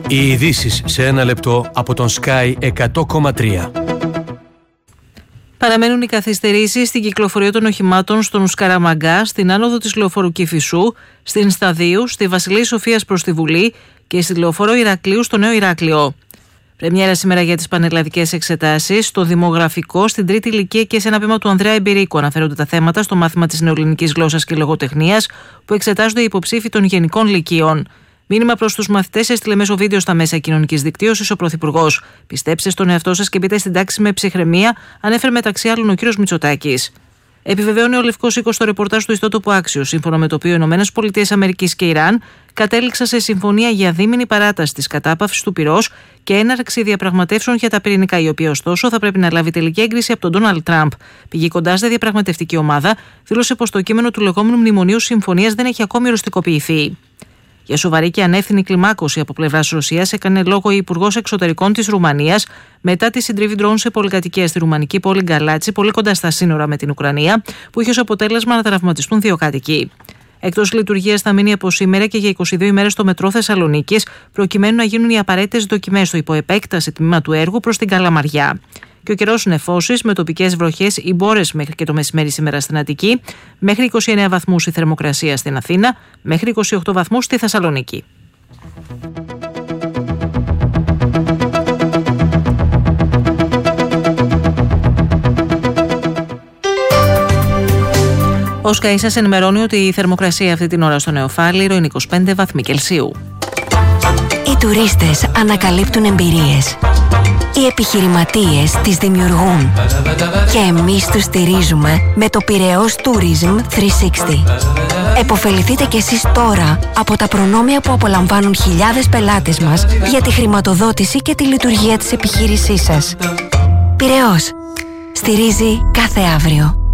Οι ειδήσεις σε ένα λεπτό από τον Sky 100,3. Παραμένουν οι καθυστερήσεις στην κυκλοφορία των οχημάτων στον Σκαραμαγκά, στην άνοδο της λεωφόρου Κηφισού, στην Σταδίου, στη Βασιλής Σοφίας προς τη Βουλή και στη λεωφόρο Ηρακλείου στο Νέο Ηράκλειο. Πρεμιέρα σήμερα για τις πανελλαδικές εξετάσεις. Στο δημογραφικό, στην τρίτη ηλικία και σε ένα βήμα του Ανδρέα Εμπειρίκου αναφέρονται τα θέματα στο μάθημα της νεοελληνικής γλώσσας και λογοτεχνίας που εξετάζονται οι υποψήφοι των γενικών λυκείων. Μήνυμα προς τους μαθητές έστειλε μέσω βίντεο στα μέσα κοινωνικής δικτύωσης ο Πρωθυπουργός. Πιστέψτε στον εαυτό σας και μπείτε στην τάξη με ψυχραιμία, ανέφερε μεταξύ άλλων ο κ. Μητσοτάκης. Επιβεβαίωνε ο Λευκός Οίκος στο ρεπορτάζ του ιστότοπου Άξιο, σύμφωνα με το οποίο ΗΠΑ και Ιράν κατέληξαν σε συμφωνία για δίμηνη παράταση της κατάπαυσης του πυρός και έναρξη διαπραγματεύσεων για τα πυρηνικά, η οποία ωστόσο θα πρέπει να λάβει τελική έγκριση από τον Ντόναλντ Τραμπ. Πηγή κοντά στη διαπραγματευτική ομάδα δήλωσε πως το κείμενο του λεγόμενου μνημονίου συμφωνίας δεν έχει ακόμη οριστικοποιηθεί. Για σοβαρή και ανεύθυνη κλιμάκωση από πλευράς Ρωσίας έκανε λόγο η Υπουργός Εξωτερικών της Ρουμανίας μετά τη συντριβή ντρόουν σε πολυκατοικία στη ρουμανική πόλη Γκαλάτσι, πολύ κοντά στα σύνορα με την Ουκρανία, που είχε ως αποτέλεσμα να τραυματιστούν 2 κάτοικοι. Εκτός λειτουργίας θα μείνει από σήμερα και για 22 ημέρες το μετρό Θεσσαλονίκης, προκειμένου να γίνουν οι απαραίτητες δοκιμές στο υποεπέκταση τμήμα του έργου προς την Καλαμαριά. Και ο καιρός νεφώσεις με τοπικές βροχές ή μπόρες μέχρι και το μεσημέρι σήμερα στην Αττική, μέχρι 29 βαθμούς η θερμοκρασία στην Αθήνα, μέχρι 28 βαθμούς στη Θεσσαλονίκη. Ο Sky σας ενημερώνει ότι η θερμοκρασία αυτή την ώρα στο Νεοφάλιρο είναι 25 βαθμοί Κελσίου. Οι τουρίστες ανακαλύπτουν εμπειρίες. Οι επιχειρηματίες τις δημιουργούν. Και εμείς τους στηρίζουμε με το Πειραιώς Tourism 360. Εποφεληθείτε κι εσείς τώρα από τα προνόμια που απολαμβάνουν χιλιάδες πελάτες μας για τη χρηματοδότηση και τη λειτουργία της επιχείρησής σας. Πειραιώς. Στηρίζει κάθε αύριο.